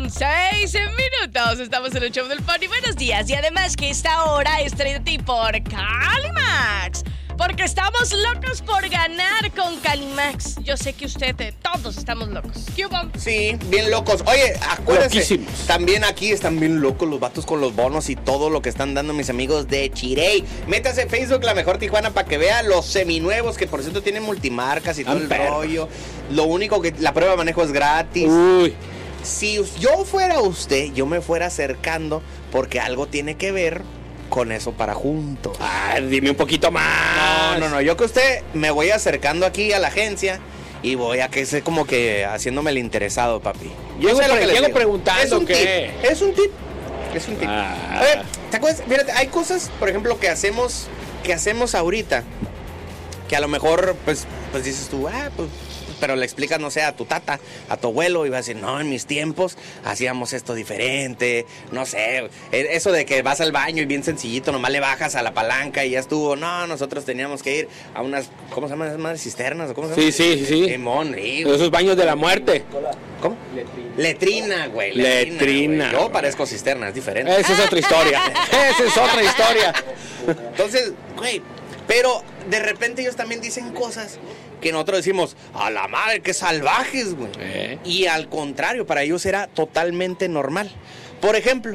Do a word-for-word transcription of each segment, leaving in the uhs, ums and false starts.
seis minutos. Estamos en el show del Pony. Buenos días. Y además que esta hora es traída a ti por Calimax. Porque estamos locos por ganar con Calimax. Yo sé que usted, eh, todos estamos locos. ¿Qué hubo? Sí, bien locos. Oye, acuérdense, Loquísimos. también aquí están bien locos los vatos con los bonos y todo lo que están dando mis amigos de Chirey. Métase en Facebook, La Mejor Tijuana, para que vea los seminuevos, que por cierto tienen multimarcas y todo el Amper. rollo. Lo único que la prueba de manejo es gratis. Uy. Si yo fuera usted, yo me fuera acercando porque algo tiene que ver con eso para juntos. Ah, dime un poquito más. No, no, no, yo que usted me voy acercando aquí a la agencia y voy a que sé como que haciéndome el interesado, papi. Llego sé lo pre- que les llego digo. preguntando, Es un ¿qué? tip, es un tip, es un tip. Ah. A ver, ¿te acuerdas? Fíjate, hay cosas, por ejemplo, que hacemos, que hacemos ahorita, que a lo mejor, pues, pues dices tú, ah, pues, pero le explicas, no sé, a tu tata, a tu abuelo, y va a decir, no, en mis tiempos hacíamos esto diferente, no sé, eso de que vas al baño y bien sencillito, nomás le bajas a la palanca y ya estuvo, no, nosotros teníamos que ir a unas, ¿cómo se llaman esas madres? ¿Cisternas? ¿O cómo se llama? Sí, sí, sí. Simón, sí, güey. Esos baños de la muerte. ¿Cómo? Letrina, güey. Letrina, güey. Yo güey. parezco cisterna, es diferente. Esa es otra historia. Esa es otra historia. Entonces, güey, pero de repente ellos también dicen cosas que nosotros decimos, a la madre, qué salvajes, güey. Eh. Y al contrario, para ellos era totalmente normal. Por ejemplo,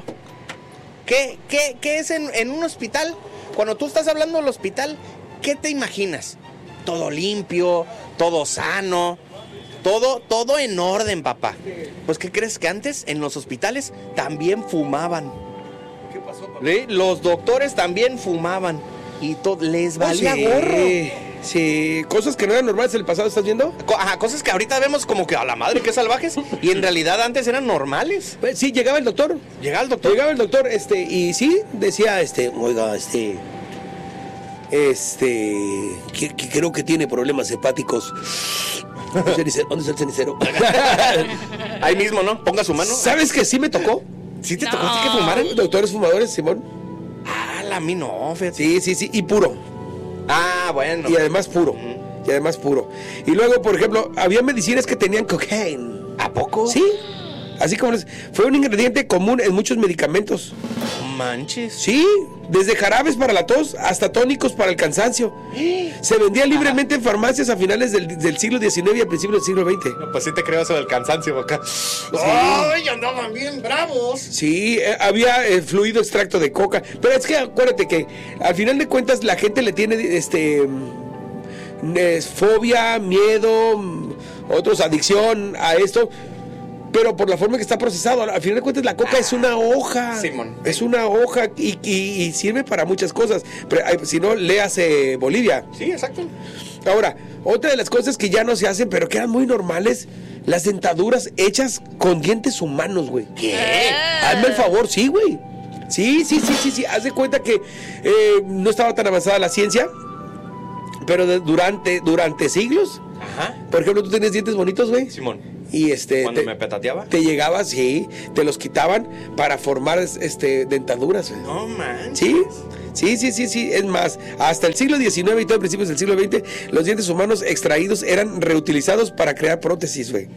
¿qué, qué, qué es en, en un hospital? Cuando tú estás hablando del hospital, ¿qué te imaginas? Todo limpio, todo sano, todo, todo en orden, papá. Pues, ¿qué crees? Que antes en los hospitales también fumaban. ¿Qué pasó, papá? ¿Sí? Los doctores también fumaban y to- les valía sí, gorro. Sí, cosas que no eran normales en el pasado, ¿estás viendo? Co- Ajá, cosas que ahorita vemos como que a la madre, qué salvajes, y en realidad antes eran normales. Pues, sí, llegaba el doctor. Llegaba el doctor. Llegaba el doctor, este, y sí, decía, este, oiga, este, este, que, que creo que tiene problemas hepáticos. ¿Dónde está el cenicero? ¿Dónde está el cenicero? Ahí mismo, ¿no? Ponga su mano. ¿Sabes que sí me tocó? ¿Sí te No. tocó a ti que fumaran? Doctores fumadores, Simón. Ah, la mí no, fíjate. Sí, sí, sí, y puro. Ah, bueno. Y además puro. Ujú. Y además puro. Y luego, por ejemplo, había medicinas que tenían cocaine. ¿A poco? Sí. Así como les- fue un ingrediente común en muchos medicamentos. Manches. Sí, desde jarabes para la tos hasta tónicos para el cansancio. Se vendía libremente en farmacias a finales del, del siglo diecinueve y a principios del siglo veinte. No, pues sí te creo eso del cansancio acá. ¡Ay, andaban bien bravos! Sí, eh, había eh, fluido extracto de coca. Pero es que acuérdate que al final de cuentas la gente le tiene este mm, es fobia, miedo, mm, otros adicción a esto. Pero por la forma que está procesado, al final de cuentas la coca es una hoja. Simón. Es una hoja y, y- y sirve para muchas cosas. Pero ay, si no, léase Bolivia. Sí, exacto. Ahora, otra de las cosas que ya no se hacen, pero que eran muy normales, las dentaduras hechas con dientes humanos, güey. ¿Qué? Hazme el favor, sí, güey. Sí, sí, sí, sí, sí. Haz de cuenta que eh, no estaba tan avanzada la ciencia, pero de- durante, durante siglos, Ajá. por ejemplo, tú tenías dientes bonitos, güey. Simón. Y este Cuando te, me petateaba. te llegabas, sí, te los quitaban para formar este dentaduras, güey. No manches. Sí, sí, sí, sí, sí. Es más, hasta el siglo diecinueve y todo principios del siglo veinte, los dientes humanos extraídos eran reutilizados para crear prótesis, güey.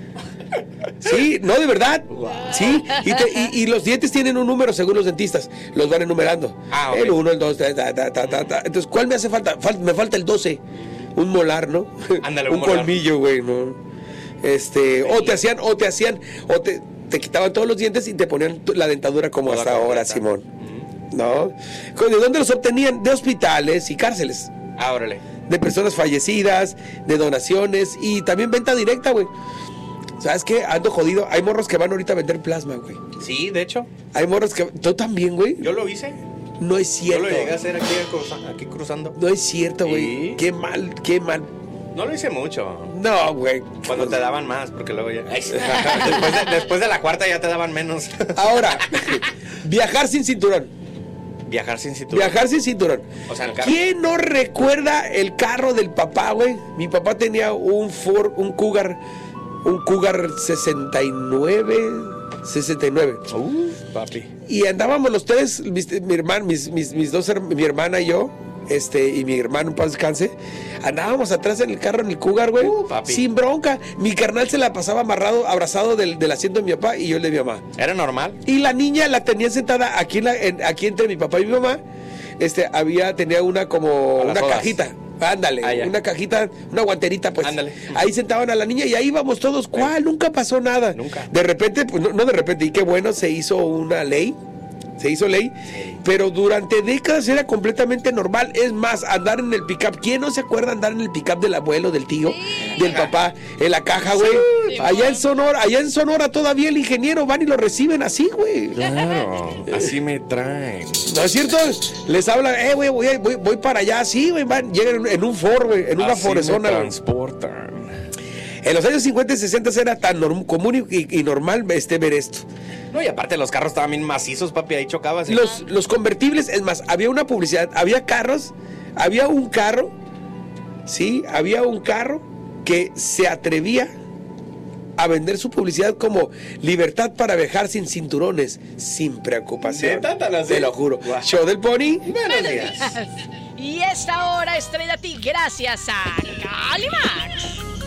Sí, no, de verdad. Sí, y, te- y- y los dientes tienen un número según los dentistas. Los van enumerando. Ah, ok. El uno, el dos, ta, ta, ta, ta, ta, ta. Entonces, ¿cuál me hace falta? Fal- me falta el doce. Un molar, ¿no? Ándale, un un molar. colmillo, güey, ¿no? Este, o te hacían, o te hacían, o te, te quitaban todos los dientes y te ponían tu- la dentadura como Toda hasta ahora, completa. Simón. ¿No? ¿De dónde los obtenían? De hospitales y cárceles. Ah, órale. De personas fallecidas, de donaciones y también venta directa, güey. ¿Sabes qué? Ando jodido. Hay morros que van ahorita a vender plasma, güey. Sí, de hecho, Hay morros que... ¿Tú también, güey? yo lo hice. No es Yo cierto. lo llegué a hacer aquí, cruza- aquí cruzando. No es cierto, güey. Sí. Qué mal, qué mal. No lo hice mucho. No, güey. Cuando te daban más, porque luego ya... Ay, después, de, después de la cuarta ya te daban menos. Ahora, viajar sin cinturón. Viajar sin cinturón. Viajar sin cinturón. O sea, el carro. ¿Quién no recuerda el carro del papá, güey? Mi papá tenía un Ford, un Cougar, un Cougar sesenta y nueve, sesenta y nueve. Uh, papi. Y andábamos los tres, mis- mi hermano, mis, mis, mis dos, her- mi hermana y yo, este, y mi hermano, en paz descanse, andábamos atrás en el carro, en el Cougar, güey, Uh, papi. sin bronca. Mi carnal se la pasaba amarrado, abrazado del, del asiento de mi papá y yo el de mi mamá. ¿Era normal? Y la niña la tenía sentada aquí, en la, en- aquí entre mi papá y mi mamá. Este, había, tenía una como, A las una sodas. cajita. Ándale, Ah, ya. una cajita, una guanterita, pues. Ándale. Ahí sentaban a la niña y ahí íbamos todos. ¿Cuál? Nunca pasó nada. Nunca. De repente, pues no, no de repente, y qué bueno, se hizo una ley. Se hizo ley, pero durante décadas era completamente normal. Es más, andar en el pick-up. ¿Quién no se acuerda andar en el pick-up del abuelo, del tío, Sí. del papá, en la caja, güey? Sí, allá en mon. Sonora, allá en Sonora todavía el ingeniero van y lo reciben así, güey. Claro, así me traen. ¿No es cierto? Les hablan, eh, güey, voy, voy, voy para allá, sí, güey, van, llegan en, en un Ford, güey, en una Así me Forezona, güey. transportan. En los años cincuenta y sesenta era tan norm- común y, y normal este, ver esto. No, y aparte los carros estaban bien macizos, papi, ahí chocabas. y- Los, los convertibles, es más, había una publicidad, había carros, había un carro, sí, había un carro que se atrevía a vender su publicidad como libertad para viajar sin cinturones, sin preocupación. ¿Neta, tan así? Te lo juro. Guau. Show del Pony. Buenos días. Y esta hora estrella a ti gracias a Calimax.